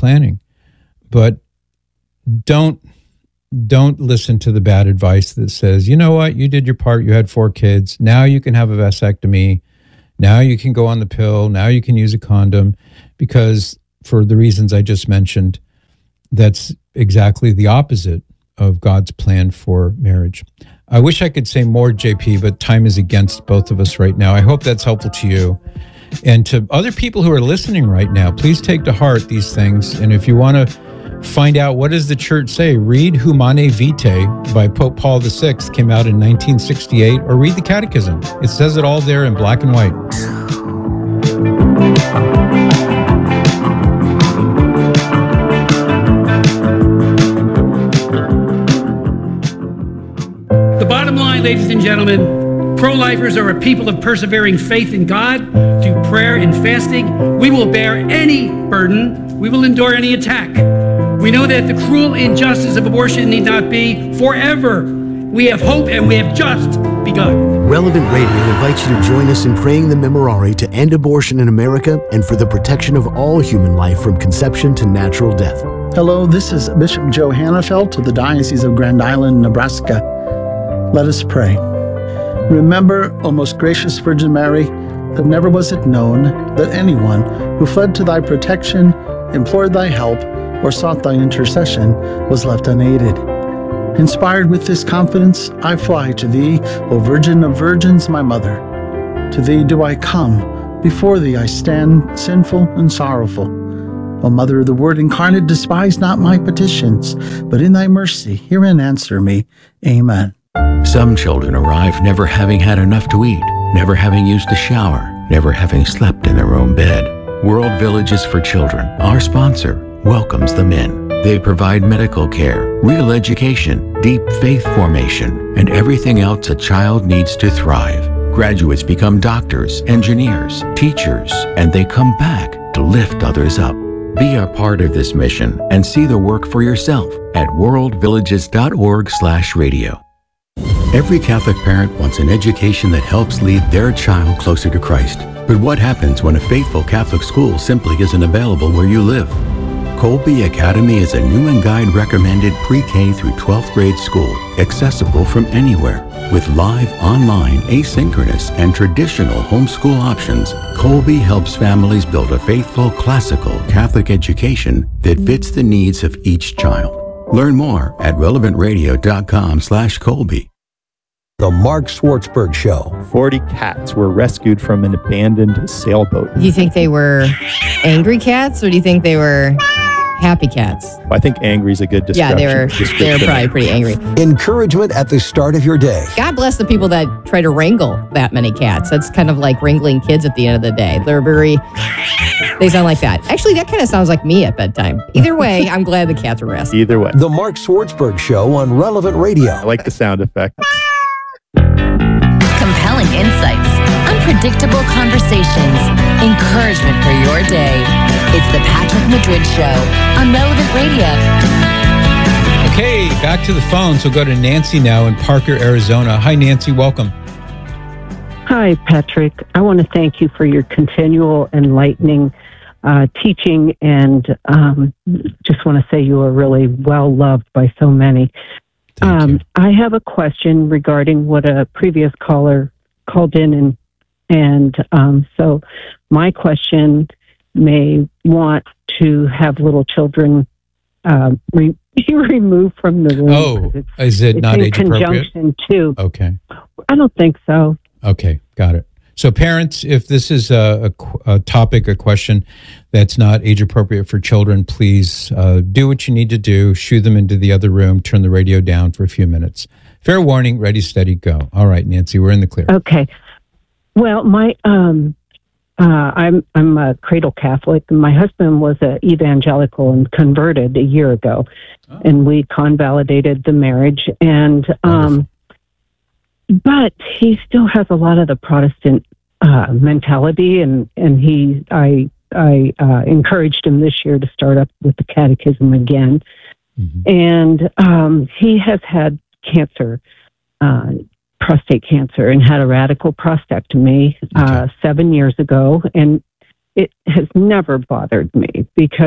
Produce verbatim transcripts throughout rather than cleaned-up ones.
planning. But don't don't listen to the bad advice that says, you know what, you did your part, you had four kids, now you can have a vasectomy, now you can go on the pill, now you can use a condom, because for the reasons I just mentioned, that's exactly the opposite of God's plan for marriage. I wish I could say more, J P, but time is against both of us right now. I hope that's helpful to you. And to other people who are listening right now, please take to heart these things. And if you want to find out what does the church say, read Humane Vitae by Pope Paul the Sixth, came out in nineteen sixty-eight, or read the Catechism. It says it all there in black and white. The bottom line, ladies and gentlemen, pro-lifers are a people of persevering faith in God through prayer and fasting. We will bear any burden. We will endure any attack. We know that the cruel injustice of abortion need not be forever. We have hope, and we have just begun. Relevant Radio invites you to join us in praying the Memorare to end abortion in America and for the protection of all human life from conception to natural death. Hello, this is Bishop Joe Hannafelt of the Diocese of Grand Island, Nebraska. Let us pray. Remember, O most gracious Virgin Mary, that never was it known that anyone who fled to thy protection, implored thy help, or sought thy intercession was left unaided. Inspired with this confidence, I fly to thee, O Virgin of Virgins, my mother. To thee do I come, before thee I stand, sinful and sorrowful. O Mother of the Word incarnate, despise not my petitions, but in thy mercy hear and answer me. Amen. Some children arrive never having had enough to eat, never having used a shower, never having slept in their own bed. World Villages for Children, our sponsor, welcomes them in. They provide medical care, real education, deep faith formation, and everything else a child needs to thrive. Graduates become doctors, engineers, teachers, and they come back to lift others up. Be a part of this mission and see the work for yourself at worldvillages.org slash radio. Every Catholic parent wants an education that helps lead their child closer to Christ. But what happens when a faithful Catholic school simply isn't available where you live? Colby Academy is a Newman Guide recommended pre-K through twelfth grade school, accessible from anywhere. With live, online, asynchronous, and traditional homeschool options, Colby helps families build a faithful, classical Catholic education that fits the needs of each child. Learn more at relevantradio.com slash Colby. The Mark Schwartzberg Show. forty cats were rescued from an abandoned sailboat. Do you think they were angry cats, or do you think they were happy cats? Well, I think angry is a good description. Yeah, they were, they were probably pretty angry. Encouragement at the start of your day. God bless the people that try to wrangle that many cats. That's kind of like wrangling kids at the end of the day. They're very, they sound like that. Actually, that kind of sounds like me at bedtime. Either way, I'm glad the cats are rescued. Either way. The Mark Schwartzberg Show on Relevant Radio. I like the sound effect. Compelling insights, unpredictable conversations, encouragement for your day. It's the Patrick Madrid Show on Relevant Radio. Okay, back to the phones. We'll go to Nancy now in Parker, Arizona. Hi, Nancy. Welcome. Hi, Patrick. I want to thank you for your continual enlightening uh, teaching, and um, just want to say you are really well loved by so many. Um, I have a question regarding what a previous caller called in, and and um, so my question may want to have little children uh, re- be removed from the room. Oh, is it it's not in age appropriate? Conjunction too. Okay. I don't think so. Okay, got it. So parents, if this is a, a, a topic, a question that's not age appropriate for children, please uh, do what you need to do. Shoo them into the other room, turn the radio down for a few minutes. Fair warning, ready, steady, go. All right, Nancy, we're in the clear. Okay. Well, my um, uh, I'm I'm a cradle Catholic. My husband was an evangelical and converted a year ago, oh. and we convalidated the marriage. And um, but he still has a lot of the Protestant uh, mentality, and and he I I uh, encouraged him this year to start up with the catechism again, mm-hmm. and um, he has had cancer. Uh, prostate cancer, and had a radical prostatectomy uh, seven years ago. And it has never bothered me because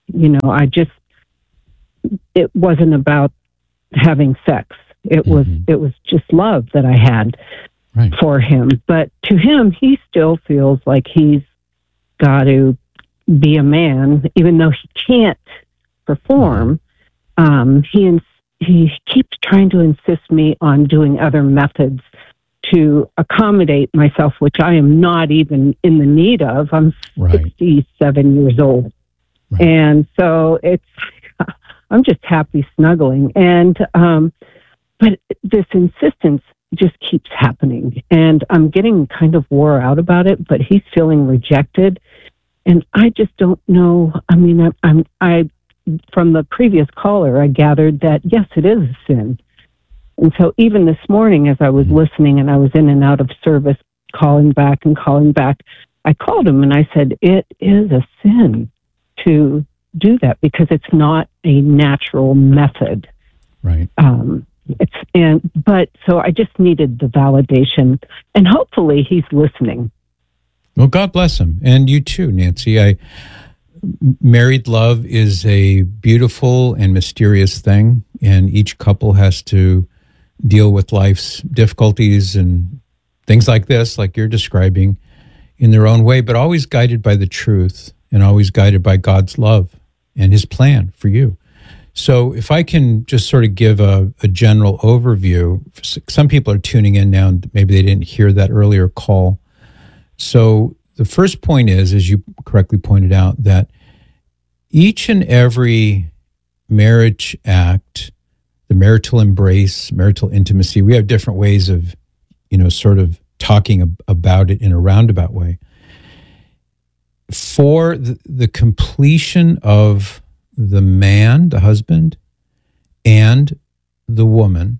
You know, I just, it wasn't about having sex. It was, Mhm. it was just love that I had Right. for him. But to him, he still feels like he's got to be a man, even though he can't perform. Um, he ins- he keeps trying to insist me on doing other methods to accommodate myself, which I am not even in the need of. I'm Right. sixty-seven years old. Right. And so it's, I'm just happy snuggling. And, um, but this insistence just keeps happening. And I'm getting kind of wore out about it, but he's feeling rejected. And I just don't know. I mean, I'm, I'm I, from the previous caller, I gathered that, yes, it is a sin. And so even this morning, as I was listening and I was in and out of service, calling back and calling back, I called him and I said, it is a sin to do that because it's not a natural method. Right. Um, it's and but so I just needed the validation, and hopefully he's listening. Well, God bless him, and you too, Nancy. I married love is a beautiful and mysterious thing, and each couple has to deal with life's difficulties and things like this, like you're describing, in their own way, but always guided by the truth and always guided by God's love and his plan for you. So if I can just sort of give a, a general overview, some people are tuning in now and maybe they didn't hear that earlier call. So the first point is, as you correctly pointed out, that each and every marriage act, the marital embrace, marital intimacy, we have different ways of, you know, sort of talking ab- about it in a roundabout way. For the, the completion of the man, the husband, and the woman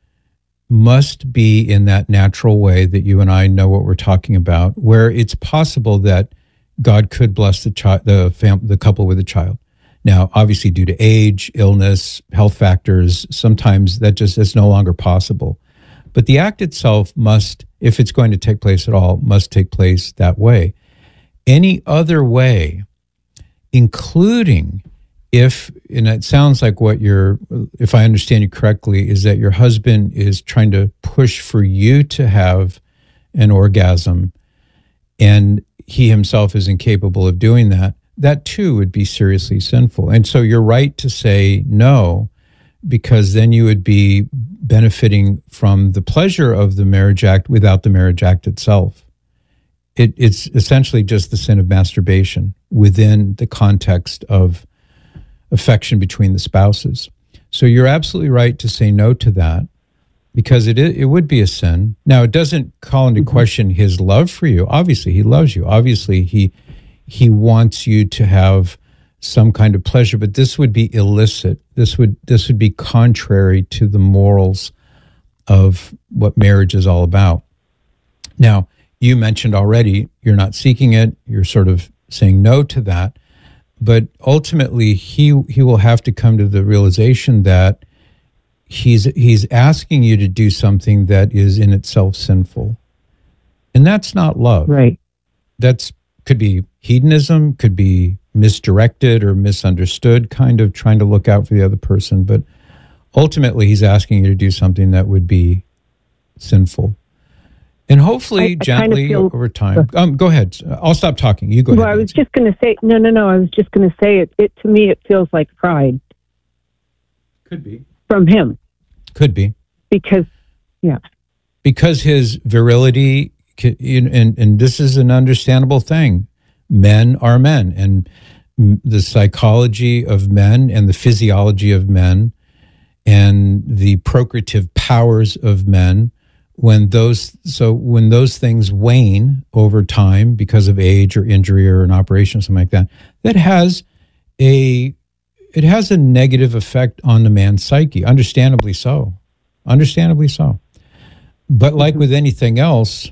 must be in that natural way that you and I know what we're talking about, where it's possible that God could bless the child, the fam- the couple with a child. Now, obviously, due to age, illness, health factors, sometimes that just is no longer possible. But the act itself must, if it's going to take place at all, must take place that way. Any other way, including if, and it sounds like what you're, if I understand you correctly, is that your husband is trying to push for you to have an orgasm and he himself is incapable of doing that, that too would be seriously sinful. And so you're right to say no, because then you would be benefiting from the pleasure of the marriage act without the marriage act itself. It, it's essentially just the sin of masturbation within the context of affection between the spouses. So you're absolutely right to say no to that, because it it would be a sin. Now, it doesn't call into question his love for you. Obviously, he loves you. Obviously, he he wants you to have some kind of pleasure, but this would be illicit. This would this would be contrary to the morals of what marriage is all about. Now, you mentioned already you're not seeking it. You're sort of saying no to that. But ultimately, he he will have to come to the realization that he's he's asking you to do something that is in itself sinful. And that's not love. Right. That's could be hedonism, could be misdirected or misunderstood, kind of trying to look out for the other person. But ultimately, he's asking you to do something that would be sinful. And hopefully, I, I gently kind of feel, over time. Um, go ahead. I'll stop talking. You go well, ahead. I was just going to say, no, no, no. I was just going to say it, it. To me, it feels like pride. Could be. From him. Could be. Because, yeah. Because his virility, and, and this is an understandable thing. Men are men. And the psychology of men and the physiology of men and the procreative powers of men, when those so when those things wane over time because of age or injury or an operation or something like that, that has a it has a negative effect on the man's psyche, understandably so. Understandably so. But like with anything else,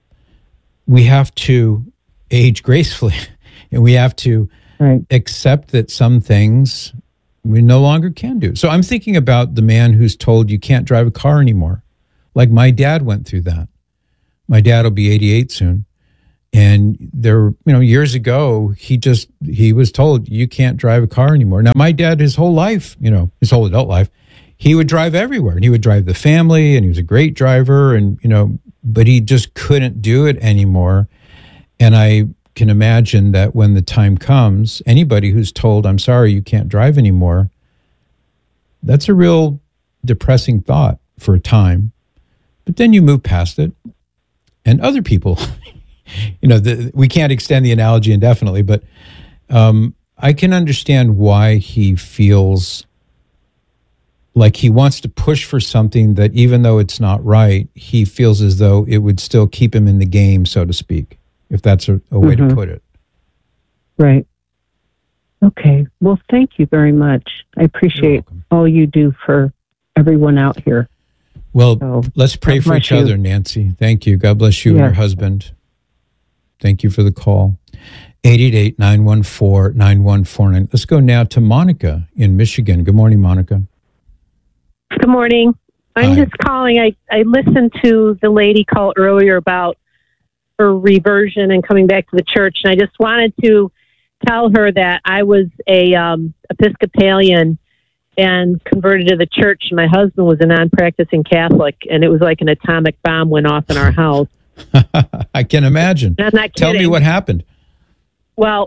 we have to age gracefully and we have to right. accept that some things we no longer can do. So I'm thinking about the man who's told you can't drive a car anymore. Like my dad went through that. My dad will be eighty-eight soon. And there, you know, years ago, he just, he was told, you can't drive a car anymore. Now, my dad, his whole life, you know, his whole adult life, he would drive everywhere, and he would drive the family, and he was a great driver, and, you know, but he just couldn't do it anymore. And I can imagine that when the time comes, anybody who's told, I'm sorry, you can't drive anymore, that's a real depressing thought for a time. But then you move past it, and other people, you know, the, we can't extend the analogy indefinitely, but um, I can understand why he feels like he wants to push for something that, even though it's not right, he feels as though it would still keep him in the game, so to speak, if that's a, a way Mm-hmm. to put it. Right. Okay. Well, thank you very much. I appreciate all you do for everyone out here. Well, So, let's pray God for bless each you. other, Nancy. Thank you. God bless you and Yes. your husband. Thank you for the call. eight eight eight, nine one four, nine one four nine. Let's go now to Monica in Michigan. Good morning, Monica. Good morning. I'm Hi. just calling. I, I listened to the lady call earlier about her reversion and coming back to the church, and I just wanted to tell her that I was a um, Episcopalian and converted to the church. My husband was a non-practicing Catholic, and it was like an atomic bomb went off in our house. I can imagine. And I'm not Tell me kidding. what happened. Well,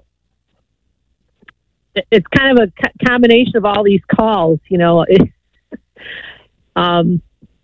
it- it's kind of a co- combination of all these calls, you know. It, um,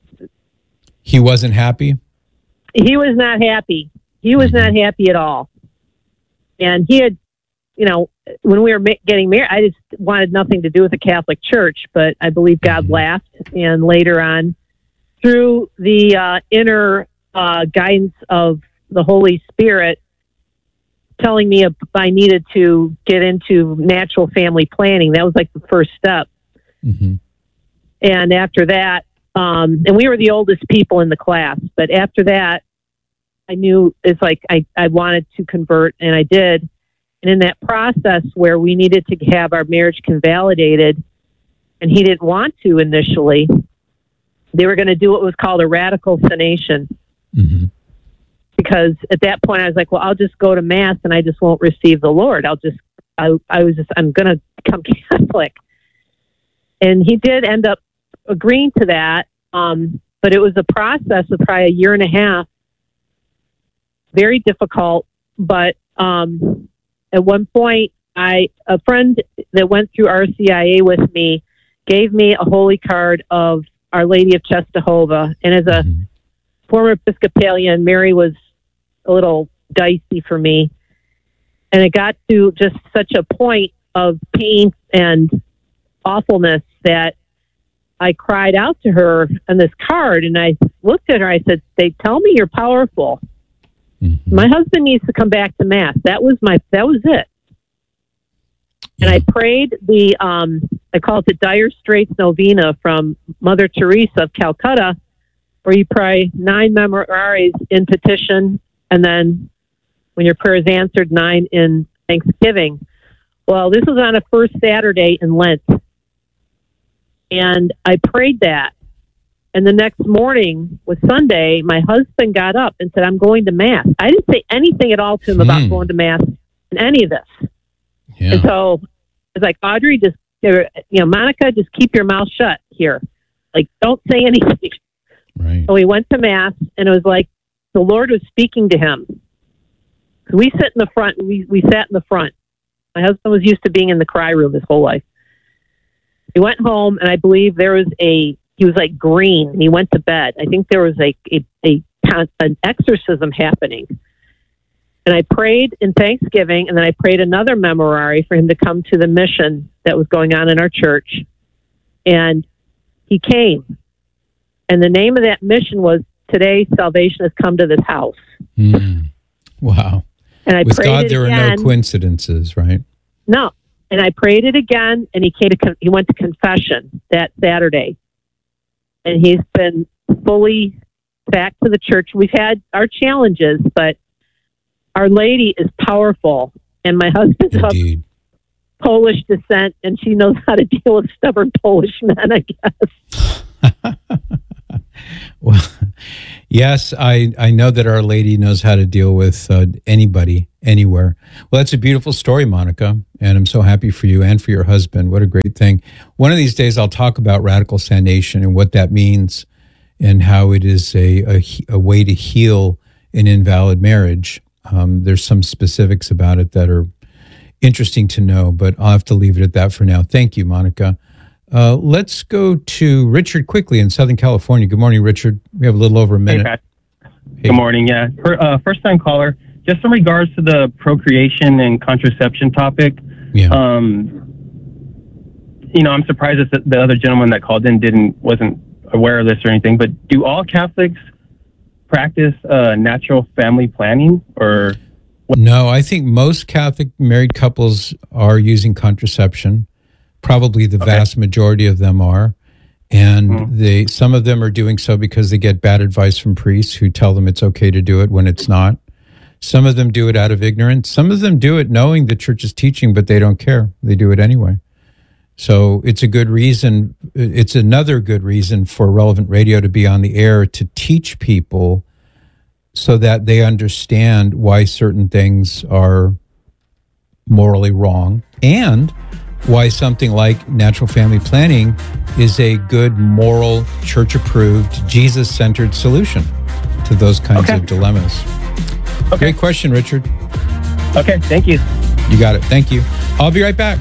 He wasn't happy? he was not happy. He was not happy at all. And he had, you know, when we were ma- getting married, I just wanted nothing to do with the Catholic Church, but I believe God laughed. And later on, through the uh, inner uh, guidance of the Holy Spirit, telling me if I needed to get into natural family planning, that was like the first step. Mm-hmm. And after that, um, and we were the oldest people in the class, but after that, I knew it's like I, I wanted to convert, and I did. And in that process where we needed to have our marriage convalidated, and he didn't want to initially, they were going to do what was called a radical sanation. Mm-hmm. Because at that point I was like, well, I'll just go to Mass and I just won't receive the Lord. I'll just, I, I was just, I'm going to become Catholic. And he did end up agreeing to that. Um, but it was a process of probably a year and a half. Very difficult. But um, at one point, I a friend that went through R C I A with me gave me a holy card of Our Lady of Czestochowa. And as a Mm-hmm. former Episcopalian, Mary was a little dicey for me. And it got to just such a point of pain and awfulness that I cried out to her on this card, and I looked at her. I said, "They tell me you're powerful. Mm-hmm. My husband needs to come back to Mass." That was my. That was it. And I prayed the. Um, I call it the Dire Straits Novena from Mother Teresa of Calcutta, where you pray nine memoraries in petition, and then when your prayer is answered, nine in thanksgiving. Well, this was on a first Saturday in Lent. And I prayed that. And the next morning was Sunday, my husband got up and said, "I'm going to Mass." I didn't say anything at all to him about Hmm. going to Mass in any of this. Yeah. And so it's like, Audrey, just, you know, Monica, just keep your mouth shut here. Like, don't say anything. Right. So we went to Mass, and it was like the Lord was speaking to him. We sit in the front. We, we sat in the front. My husband was used to being in the cry room his whole life. He went home, and I believe there was a, he was like green, and he went to bed. I think there was a, a, a an exorcism happening. And I prayed in Thanksgiving, and then I prayed another memorare for him to come to the mission that was going on in our church. And he came. And the name of that mission was, "Today Salvation Has Come to This House." Mm. Wow. And I With prayed God, it there again. are no coincidences, right? No. And I prayed it again, and he came to con- he went to confession that Saturday. And he's been fully back to the church. We've had our challenges, but Our Lady is powerful. And my husband's of Indeed. Polish descent, and she knows how to deal with stubborn Polish men, I guess. Well, Yes, I, I know that Our Lady knows how to deal with uh, anybody, anywhere. Well, that's a beautiful story, Monica, and I'm so happy for you and for your husband. What a great thing. One of these days, I'll talk about radical sanation and what that means and how it is a, a, a way to heal an invalid marriage. Um, there's some specifics about it that are interesting to know, but I'll have to leave it at that for now. Thank you, Monica. Uh, let's go to Richard quickly in Southern California. Good morning, Richard. We have a little over a minute. Hey, Pat. Hey. Good morning. Yeah, For, uh, first-time caller. Just in regards to the procreation and contraception topic, yeah. um, you know, I'm surprised that the other gentleman that called in didn't wasn't aware of this or anything. But do all Catholics practice uh, natural family planning, or? What? No, I think most Catholic married couples are using contraception. Probably the okay. vast majority of them are. And mm-hmm. they some of them are doing so because they get bad advice from priests who tell them it's okay to do it when it's not. Some of them do it out of ignorance. Some of them do it knowing the church is teaching, but they don't care. They do it anyway. So it's a good reason. It's another good reason for Relevant Radio to be on the air, to teach people so that they understand why certain things are morally wrong, and why something like natural family planning is a good, moral, church-approved, Jesus-centered solution to those kinds okay. of dilemmas. Okay. Great question, Richard. Okay, thank you. You got it. Thank you. I'll be right back.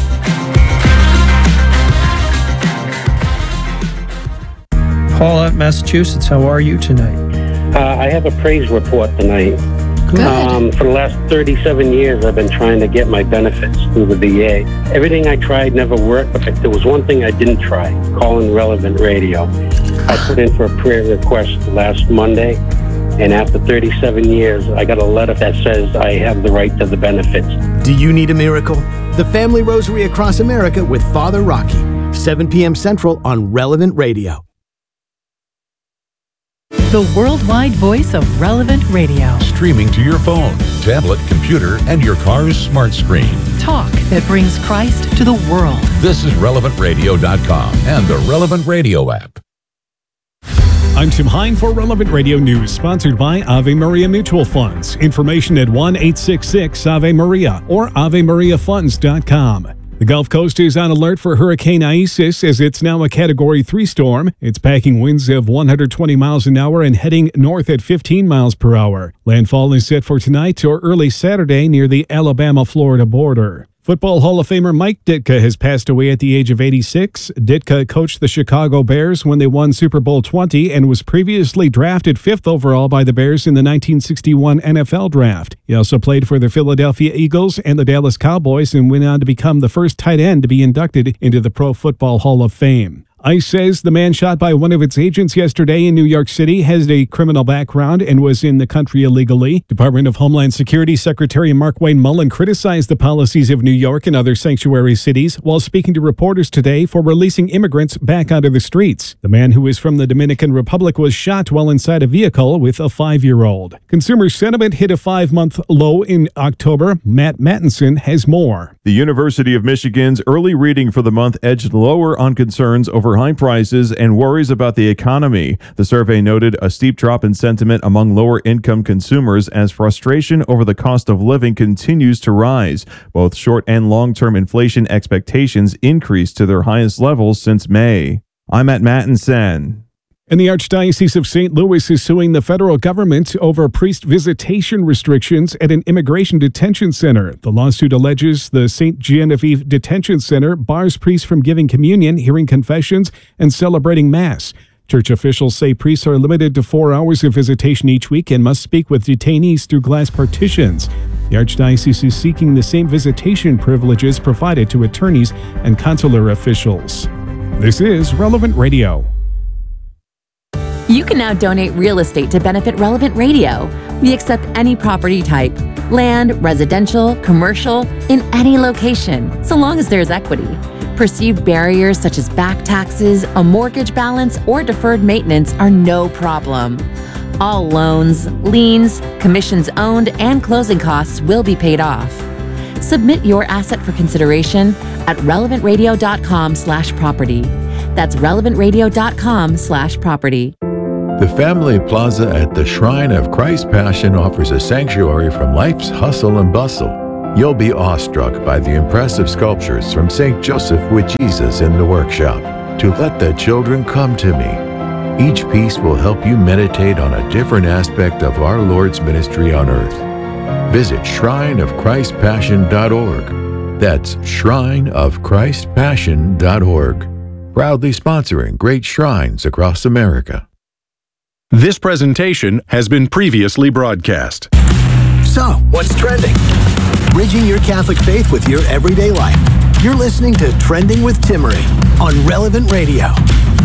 Paula, Massachusetts, how are you tonight? Uh, I have a praise report tonight. Good. Um, for the last thirty-seven years, I've been trying to get my benefits through the V A. Everything I tried never worked, but there was one thing I didn't try, calling Relevant Radio. I put in for a prayer request last Monday, and after thirty-seven years, I got a letter that says I have the right to the benefits. Do you need a miracle? The Family Rosary Across America with Father Rocky, seven p.m. Central on Relevant Radio. The worldwide voice of Relevant Radio. Streaming to your phone, tablet, computer, and your car's smart screen. Talk that brings Christ to the world. This is relevant radio dot com and the Relevant Radio app. I'm Tim Hine for Relevant Radio News, sponsored by Ave Maria Mutual Funds. Information at one eight six six Ave Maria or ave maria funds dot com. The Gulf Coast is on alert for Hurricane Isis as it's now a Category three storm. It's packing winds of one hundred twenty miles an hour and heading north at fifteen miles per hour. Landfall is set for tonight or early Saturday near the Alabama-Florida border. Football Hall of Famer Mike Ditka has passed away at the age of eighty-six. Ditka coached the Chicago Bears when they won Super Bowl twenty and was previously drafted fifth overall by the Bears in the nineteen sixty-one N F L Draft. He also played for the Philadelphia Eagles and the Dallas Cowboys and went on to become the first tight end to be inducted into the Pro Football Hall of Fame. ICE says the man shot by one of its agents yesterday in New York City has a criminal background and was in the country illegally. Department of Homeland Security Secretary Markwayne Mullin criticized the policies of New York and other sanctuary cities while speaking to reporters today for releasing immigrants back onto the streets. The man, who is from the Dominican Republic, was shot while inside a vehicle with a five-year-old. Consumer sentiment hit a five-month low in October. Matt Mattinson has more. The University of Michigan's early reading for the month edged lower on concerns over high prices and worries about the economy. The survey noted a steep drop in sentiment among lower-income consumers as frustration over the cost of living continues to rise. Both short- and long-term inflation expectations increased to their highest levels since May. I'm at Mattinson. And the Archdiocese of Saint Louis is suing the federal government over priest visitation restrictions at an immigration detention center. The lawsuit alleges the Saint Genevieve Detention Center bars priests from giving communion, hearing confessions, and celebrating Mass. Church officials say priests are limited to four hours of visitation each week and must speak with detainees through glass partitions. The Archdiocese is seeking the same visitation privileges provided to attorneys and consular officials. This is Relevant Radio. You can now donate real estate to benefit Relevant Radio. We accept any property type, land, residential, commercial, in any location, so long as there's equity. Perceived barriers such as back taxes, a mortgage balance, or deferred maintenance are no problem. All loans, liens, commissions owned, and closing costs will be paid off. Submit your asset for consideration at relevant radio dot com slash property. That's relevant radio dot com slash property. The Family Plaza at the Shrine of Christ Passion offers a sanctuary from life's hustle and bustle. You'll be awestruck by the impressive sculptures from Saint Joseph with Jesus in the workshop, To Let the Children Come to Me. Each piece will help you meditate on a different aspect of our Lord's ministry on earth. Visit shrine of christ passion dot org. That's shrine of christ passion dot org. Proudly sponsoring great shrines across America. This presentation has been previously broadcast. So, what's trending? Bridging your Catholic faith with your everyday life. You're listening to Trending with Timmery on Relevant Radio.